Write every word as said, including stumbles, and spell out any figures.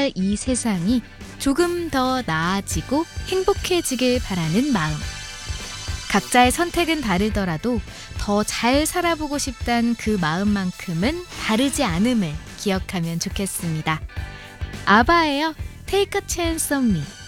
살아갈 이 세상이 조금 더 나아지고 행복해지길 바라는 마음. 각자의 선택은 다르더라도 더 잘 살아보고 싶단 그 마음만큼은 다르지 않음을 기억하면 좋겠습니다. 아바예요. Take a chance on me.